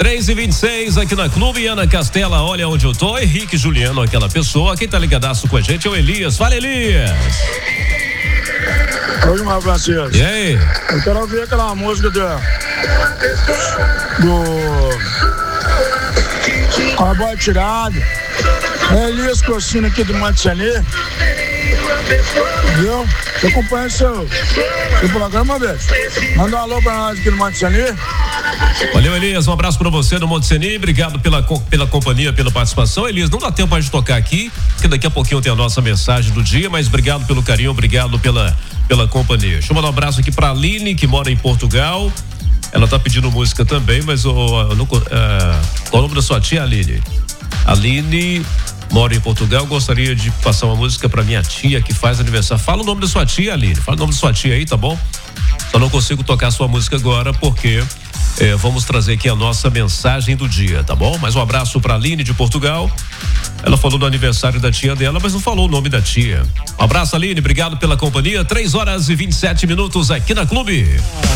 3h26 aqui na Clube. Ana Castela, olha onde eu tô. Henrique Juliano, aquela pessoa. Quem tá ligadaço com a gente é o Elias. Fala, Elias. Oi, um abraço. E aí? Eu quero ouvir aquela música do Cowboy Tirado. É Elias Cossino aqui do Mantiani. Viu? Eu acompanho seu programa, velho. Manda um alô pra nós aqui no Mantiani. Valeu, Elias, um abraço pra você no Montseny, obrigado pela companhia, pela participação. Elias, não dá tempo pra gente tocar aqui, porque daqui a pouquinho tem a nossa mensagem do dia, mas obrigado pelo carinho, obrigado pela companhia. Deixa eu mandar um abraço aqui pra Aline, que mora em Portugal. Ela tá pedindo música também, mas qual o nome da sua tia, Aline? Aline mora em Portugal, gostaria de passar uma música pra minha tia que faz aniversário. Fala o nome da sua tia, Aline, fala o nome da sua tia aí, tá bom? Só não consigo tocar a sua música agora, porque vamos trazer aqui a nossa mensagem do dia, tá bom? Mais um abraço pra Aline de Portugal. Ela falou do aniversário da tia dela, mas não falou o nome da tia. Um abraço, Aline, obrigado pela companhia. 3h27 aqui na Clube.